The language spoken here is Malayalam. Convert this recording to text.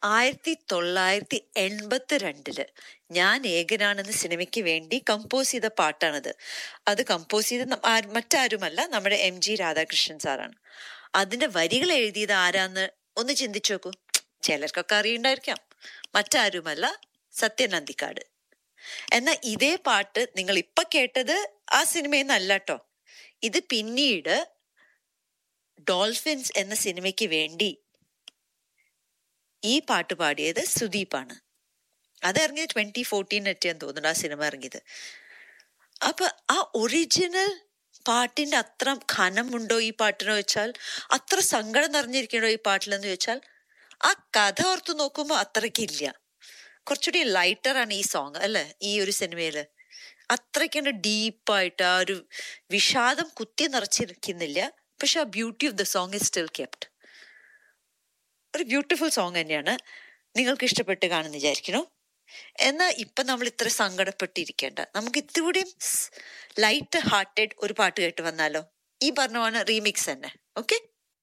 1982 ഞാൻ ഏകനാണെന്ന സിനിമയ്ക്ക് വേണ്ടി കമ്പോസ് ചെയ്ത പാട്ടാണത്. അത് കമ്പോസ് ചെയ്ത് മറ്റാരുമല്ല, നമ്മുടെ MG രാധാകൃഷ്ണൻ സാറാണ്. അതിന്റെ വരികൾ എഴുതിയത് ആരാന്ന് ഒന്ന് ചിന്തിച്ചു നോക്കൂ. ചിലർക്കൊക്കെ അറിയണ്ടായിരിക്കാം. മറ്റാരുമല്ല, സത്യൻ അന്തിക്കാട്. എന്നാൽ ഇതേ പാട്ട് നിങ്ങൾ ഇപ്പൊ കേട്ടത് ആ സിനിമയിൽ നിന്നല്ല കേട്ടോ. ഇത് പിന്നീട് ഡോൾഫിൻസ് എന്ന സിനിമയ്ക്ക് വേണ്ടി ഈ പാട്ട് പാടിയത് സുദീപാണ്. അത് ഇറങ്ങിയത് 2014 തോന്നുന്നു ആ സിനിമ ഇറങ്ങിയത്. അപ്പൊ ആ ഒറിജിനൽ പാട്ടിന്റെ അത്ര ഘനമുണ്ടോ ഈ പാട്ടിന് വെച്ചാൽ, അത്ര സങ്കടം നിറഞ്ഞിരിക്കണോ ഈ പാട്ടിലെന്ന് ചോദിച്ചാൽ, ആ കഥ ഓർത്ത് നോക്കുമ്പോ അത്രയ്ക്കില്ല. കുറച്ചുകൂടി ലൈറ്ററാണ് ഈ സോങ് അല്ലെ, ഈ ഒരു സിനിമയില്. അത്രയ്ക്കാണ് ഡീപ്പായിട്ട് ആ ഒരു വിഷാദം കുത്തി നിറച്ചിരിക്കുന്നില്ല. പക്ഷെ ആ beauty of the song is still kept. ഒരു ബ്യൂട്ടിഫുൾ സോങ് തന്നെയാണ്. നിങ്ങൾക്ക് ഇഷ്ടപ്പെട്ട് കാണുമെന്ന് വിചാരിക്കണു. എന്നാൽ ഇപ്പൊ നമ്മൾ ഇത്ര സങ്കടപ്പെട്ടിരിക്കേണ്ട, നമുക്ക് ഇത്തിരികൂടിയും ലൈറ്റ് ഹാർട്ടഡ് ഒരു പാട്ട് കേട്ട് വന്നാലോ? ഈ പറഞ്ഞ റീമിക്സ് തന്നെ. ഓക്കെ.